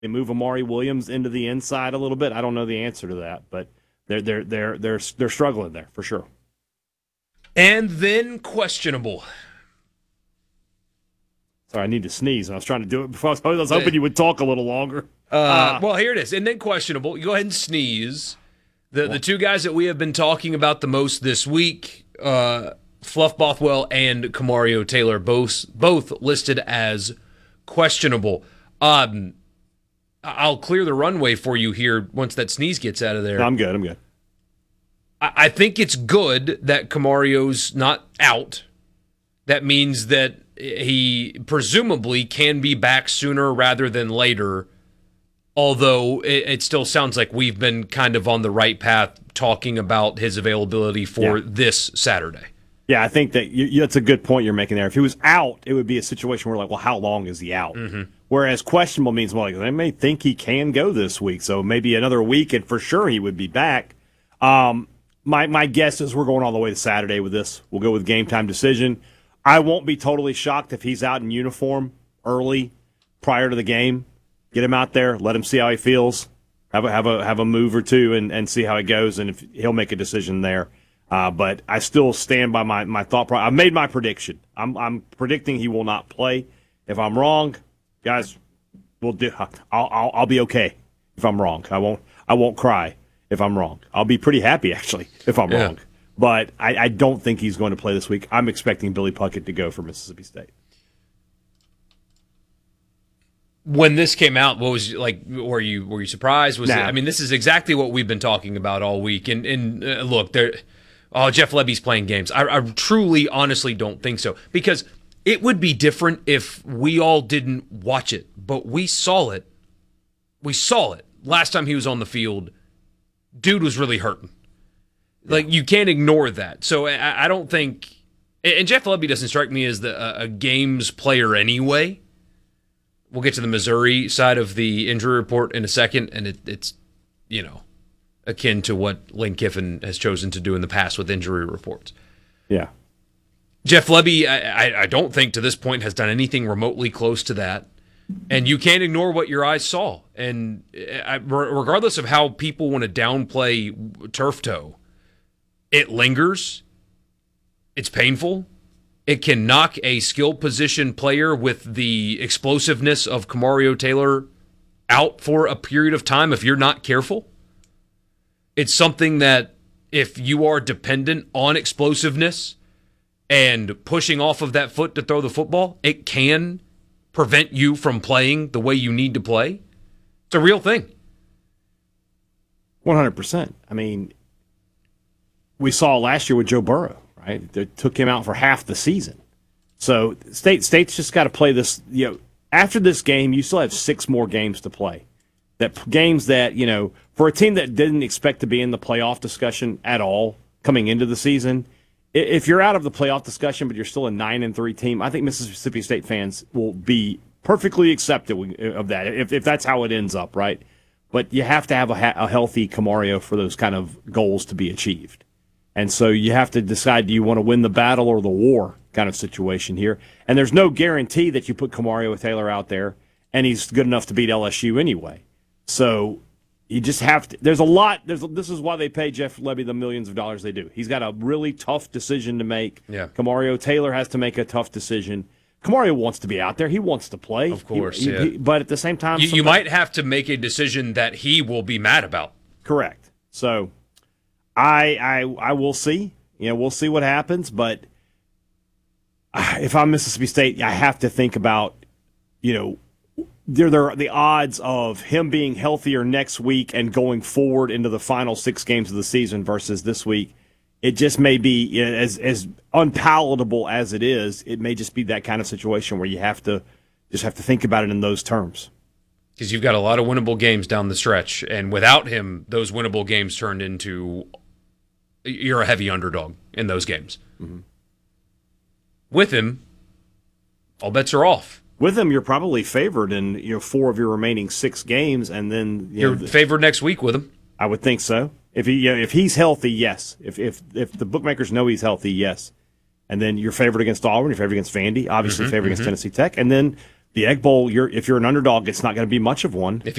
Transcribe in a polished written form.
They move Amari Williams into the inside a little bit. I don't know the answer to that, but they're struggling there for sure. And then questionable. Sorry, I need to sneeze. I was trying to do it before. I was hoping you would talk a little longer. Well, here it is. And then questionable. You go ahead and sneeze. The two guys that we have been talking about the most this week, Fluff Bothwell and Kamario Taylor, both listed as questionable. I'll clear the runway for you here once that sneeze gets out of there. No, I'm good. I think it's good that Kamario's not out. That means that he presumably can be back sooner rather than later, although it still sounds like we've been kind of on the right path talking about his availability for this Saturday. Yeah, I think that that's a good point you're making there. If he was out, it would be a situation where, like, well, how long is he out? Mm-hmm. Whereas questionable means, well, like, they may think he can go this week, so maybe another week, and for sure he would be back. My guess is we're going all the way to Saturday with this. We'll go with game time decision. I won't be totally shocked if he's out in uniform early, prior to the game. Get him out there, let him see how he feels, have a move or two, and see how it goes, and if he'll make a decision there. But I still stand by my thought process. I made my prediction. I'm predicting he will not play. If I'm wrong, guys, I'll be okay if I'm wrong. I won't cry if I'm wrong. I'll be pretty happy actually if I'm wrong. But I don't think he's going to play this week. I'm expecting Billy Puckett to go for Mississippi State. When this came out, what was like? Were you surprised? I mean, this is exactly what we've been talking about all week. And look, Jeff Lebby's playing games. I truly, honestly don't think so, because it would be different if we all didn't watch it, but we saw it. We saw it last time he was on the field. Dude was really hurting. Like, you can't ignore that. So I don't think, and Jeff Lebby doesn't strike me as a games player anyway. We'll get to the Missouri side of the injury report in a second, and it's akin to what Lane Kiffin has chosen to do in the past with injury reports. Yeah. Jeff Lebby, I don't think to this point has done anything remotely close to that. And you can't ignore what your eyes saw. And regardless of how people want to downplay turf toe, it lingers. It's painful. It can knock a skill position player with the explosiveness of Kamario Taylor out for a period of time if you're not careful. It's something that if you are dependent on explosiveness and pushing off of that foot to throw the football, it can prevent you from playing the way you need to play. It's a real thing. 100%. I mean, we saw last year with Joe Burrow, right? They took him out for half the season. So State's just got to play this. After this game, you still have 6 more games to play. Games that, for a team that didn't expect to be in the playoff discussion at all coming into the season, if you're out of the playoff discussion but you're still a 9-3 team, I think Mississippi State fans will be perfectly accepting of that if that's how it ends up, right? But you have to have a healthy Kamario for those kind of goals to be achieved. And so you have to decide, do you want to win the battle or the war kind of situation here? And there's no guarantee that you put Kamario Taylor out there and he's good enough to beat LSU anyway. So you just have to. This is why they pay Jeff Lebby the millions of dollars they do. He's got a really tough decision to make. Yeah. Kamario Taylor has to make a tough decision. Kamario wants to be out there. He wants to play. Of course, but at the same time, you might have to make a decision that he will be mad about. Correct. So I will see. We'll see what happens. But if I'm Mississippi State, I have to think about, the odds of him being healthier next week and going forward into the final 6 games of the season versus this week. It just may be, as unpalatable as it is, it may just be that kind of situation where you have to think about it in those terms. Because you've got a lot of winnable games down the stretch, and without him, those winnable games turned into you're a heavy underdog in those games. Mm-hmm. With him, all bets are off. With him, you're probably favored in 4 of your remaining 6 games, and then you're favored next week with him. I would think so. If he's healthy, yes. If the bookmakers know he's healthy, yes. And then you're favored against Auburn, you're favored against Vandy, obviously favored against Tennessee Tech, and then the Egg Bowl, if you're an underdog, it's not going to be much of one.